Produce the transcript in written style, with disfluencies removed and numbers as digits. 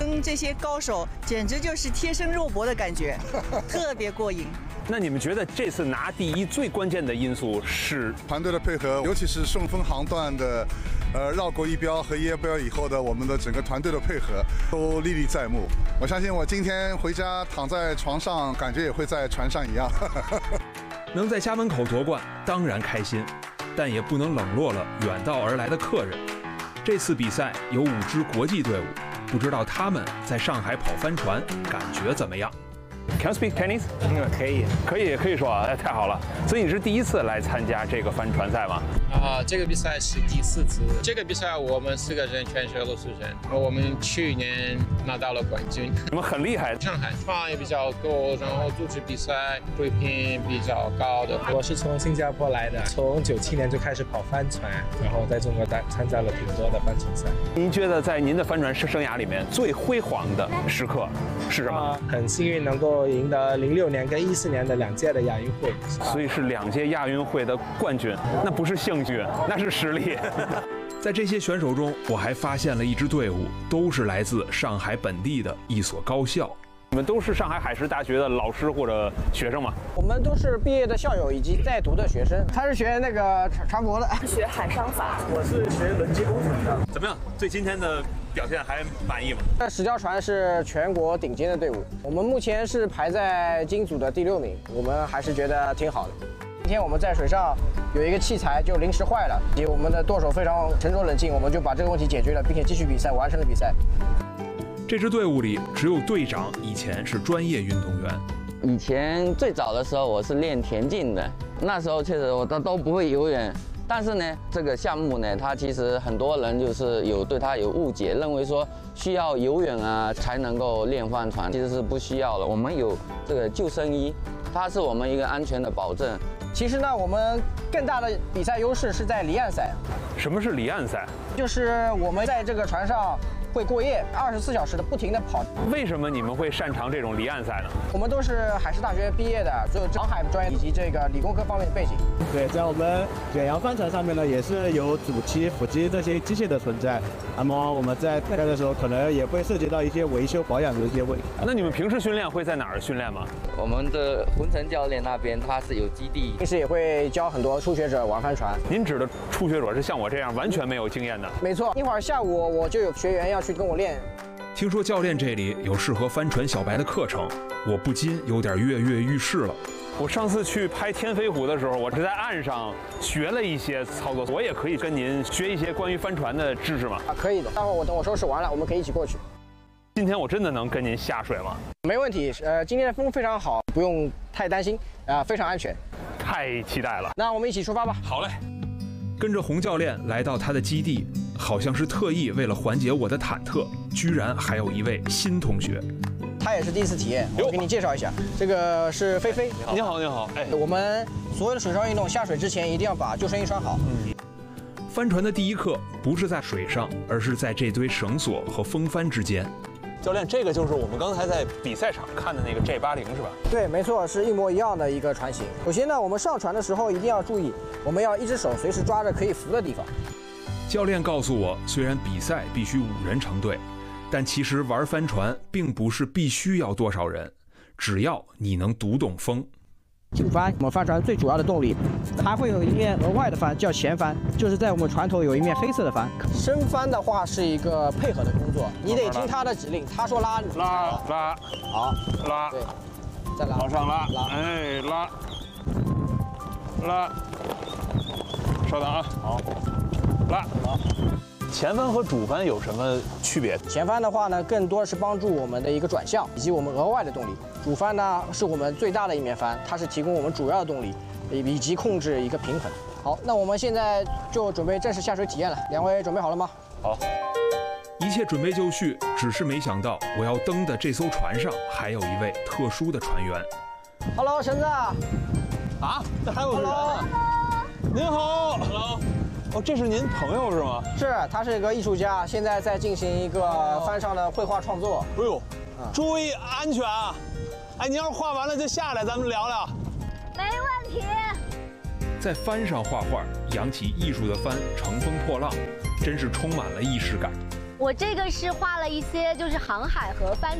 跟这些高手简直就是贴身肉搏的感觉，特别过瘾。 那你们觉得这次拿第一最关键的因素是团队的配合，尤其是顺风航段的，绕过一标和耶标以后的我们的整个团队的配合都历历在目。我相信我今天回家躺在床上，感觉也会在船上一样。 能在家门口夺冠，当然开心，但也不能冷落了远道而来的客人。这次比赛有5支国际队伍，不知道他们在上海跑帆船感觉怎么样。 Can you speak Chinese？ 可以说啊，太好了。所以你是第一次来参加这个帆船赛吗？ 这个比赛是第4次。这个比赛我们4个人全是俄罗斯人，我们去年拿到了冠军。 你们很厉害。 上海船也比较多，然后组织比赛水平比较高的。 我是从新加坡来的，从97年就开始跑帆船，然后在中国参加了挺多的帆船赛。 您觉得在您的帆船生涯里面最辉煌的时刻是什么？ 很幸运能够赢得06年跟14年的2届的亚运会， 所以是2届亚运会的冠军，那不是幸运，那是实力。 在这些选手中，我还发现了一支队伍，都是来自上海本地的一所高校。 你们都是上海海事大学的老师或者学生吗？ 我们都是毕业的校友以及在读的学生。他是学那个船舶的， 学海商法。 我是学轮机工程的。 怎么样？对今天的表现还满意吗？ 这10条船是全国顶尖的队伍，我们目前是排在金组的第6名，我们还是觉得挺好的。今天我们在水上有一个器材就临时坏了，我们的舵手非常沉着冷静，我们就把这个问题解决了，并且继续比赛，完成了比赛。 这支队伍里只有队长以前是专业运动员。 以前最早的时候我是练田径的，那时候确实我都不会游泳。但是呢，这个项目呢，它其实很多人就是对它有误解，认为说需要游泳啊才能够练帆船，其实是不需要的。我们有这个救生衣，它是我们一个安全的保证。 其实呢，我们更大的比赛优势是在离岸赛。 什么是离岸赛？ 就是我们在这个船上会过夜，24小时的不停的跑。 为什么你们会擅长这种离岸赛呢？ 我们都是海事大学毕业的，就航海专业以及这个理工科方面的背景。 对，在我们远洋帆船上面呢，也是有主机、辅机这些机械的存在。那么我们在开的时候，可能也会涉及到一些维修保养的一些问题。 那你们平时训练会在哪儿训练吗？ 我们的浑成教练那边他是有基地， 平时也会教很多初学者玩帆船。 您指的初学者是像我这样完全没有经验的？ 没错，一会儿下午我就有学员要去跟我练。 听说教练这里有适合帆船小白的课程，我不禁有点跃跃欲试了。 我上次去拍天飞湖的时候，我是在岸上学了一些操作，我也可以跟您学一些关于帆船的知识吗？ 可以的，待会儿等我收拾完了，我们可以一起过去。 今天我真的能跟您下水吗？ 没问题，今天的风非常好，不用太担心，非常安全。 太期待了， 那我们一起出发吧。 好嘞。 跟着洪教练来到他的基地，好像是特意为了缓解我的忐忑，居然还有一位新同学。 他也是第一次体验，我给你介绍一下，这个是菲菲。 你好，你好。哎， 我们所有的水上运动下水之前一定要把救生衣穿好。 帆船的第一课不是在水上，而是在这堆绳索和风帆之间。 教练，这个就是我们刚才在比赛场看的那个 J80是吧？ 对，没错，是一模一样的一个船型。首先呢，我们上船的时候一定要注意，我们要一只手随时抓着可以扶的地方。 教练告诉我，虽然比赛必须5人成队，但其实玩帆船并不是必须要多少人，只要你能读懂风。 主帆，我们帆船最主要的动力，还会有一面额外的帆叫前帆，就是在我们船头有一面黑色的帆。升帆的话是一个配合的工作，你得听他的指令，他说拉， 拉， 好， 拉， 对，再拉， 往上拉，哎，拉，稍等啊，好，拉。前帆和主帆有什么区别？ 前帆的话呢，更多的是帮助我们的一个转向以及我们额外的动力。主帆呢是我们最大的一面帆，它是提供我们主要的动力，以及控制一个平衡。好，那我们现在就准备正式下水体验了。2位准备好了吗？ 好。 一切准备就绪，只是没想到我要登的这艘船上还有一位特殊的船员。 Hello， 橙子。 啊，这还有人啊！您好。Hello。哦，这是您朋友是吗？ 是，他是一个艺术家，现在在进行一个帆上的绘画创作。 哎呦，注意安全啊！哎，您要是画完了就下来，咱们聊聊。 没问题。 在帆上画画，扬起艺术的帆，乘风破浪，真是充满了仪式感。 我这个是画了一些就是航海和帆